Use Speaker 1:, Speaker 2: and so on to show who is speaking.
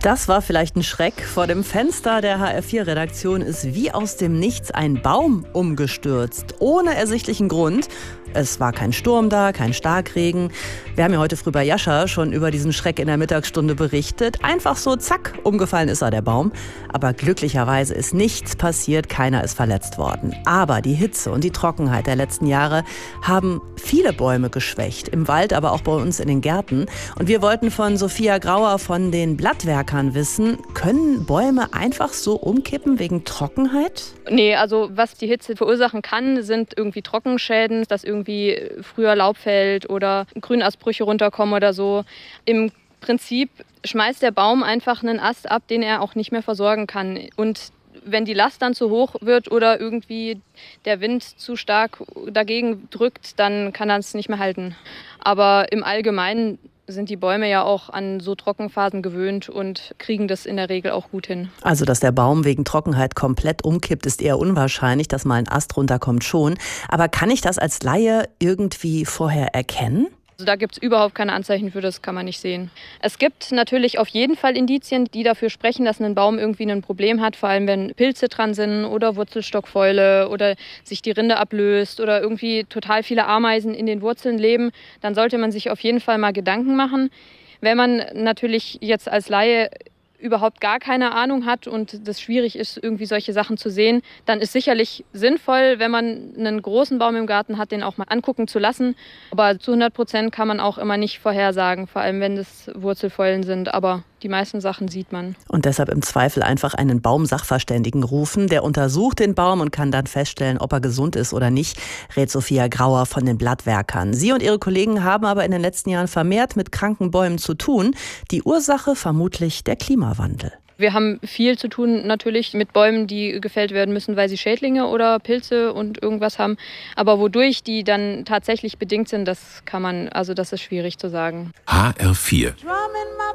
Speaker 1: Das war vielleicht ein Schreck. Vor dem Fenster der HR4-Redaktion ist wie aus dem Nichts ein Baum umgestürzt, ohne ersichtlichen Grund. Es war kein Sturm da, kein Starkregen. Wir haben ja heute früh bei Jascha schon über diesen Schreck in der Mittagsstunde berichtet. Einfach so, zack, umgefallen ist der Baum. Aber glücklicherweise ist nichts passiert, keiner ist verletzt worden. Aber die Hitze und die Trockenheit der letzten Jahre haben viele Bäume geschwächt. Im Wald, aber auch bei uns in den Gärten. Und wir wollten von Sophia Grauer von den Blattwerkern wissen, können Bäume einfach so umkippen wegen Trockenheit?
Speaker 2: Nee, also was die Hitze verursachen kann, sind irgendwie Trockenschäden, dass irgendwie früher Laub fällt oder Grünastbrüche runterkommen oder so. Im Prinzip schmeißt der Baum einfach einen Ast ab, den er auch nicht mehr versorgen kann. Und wenn die Last dann zu hoch wird oder irgendwie der Wind zu stark dagegen drückt, dann kann er es nicht mehr halten. Aber im Allgemeinen sind die Bäume ja auch an so Trockenphasen gewöhnt und kriegen das in der Regel auch gut hin.
Speaker 1: Also, dass der Baum wegen Trockenheit komplett umkippt, ist eher unwahrscheinlich, dass mal ein Ast runterkommt schon. Aber kann ich das als Laie irgendwie vorher erkennen?
Speaker 2: Also da gibt es überhaupt keine Anzeichen für, das kann man nicht sehen. Es gibt natürlich auf jeden Fall Indizien, die dafür sprechen, dass ein Baum irgendwie ein Problem hat, vor allem wenn Pilze dran sind oder Wurzelstockfäule oder sich die Rinde ablöst oder irgendwie total viele Ameisen in den Wurzeln leben, dann sollte man sich auf jeden Fall mal Gedanken machen. Wenn man natürlich jetzt als Laie überhaupt gar keine Ahnung hat und das schwierig ist, irgendwie solche Sachen zu sehen, dann ist sicherlich sinnvoll, wenn man einen großen Baum im Garten hat, den auch mal angucken zu lassen. Aber zu 100% kann man auch immer nicht vorhersagen, vor allem wenn das Wurzelfäulen sind. Aber die meisten Sachen sieht man.
Speaker 1: Und deshalb im Zweifel einfach einen Baumsachverständigen rufen. Der untersucht den Baum und kann dann feststellen, ob er gesund ist oder nicht, rät Sophia Grauer von den Blattwerkern. Sie und ihre Kollegen haben aber in den letzten Jahren vermehrt mit kranken Bäumen zu tun. Die Ursache vermutlich der Klimawandel.
Speaker 2: Wir haben viel zu tun natürlich mit Bäumen, die gefällt werden müssen, weil sie Schädlinge oder Pilze und irgendwas haben. Aber wodurch die dann tatsächlich bedingt sind, das ist schwierig zu sagen.
Speaker 3: HR4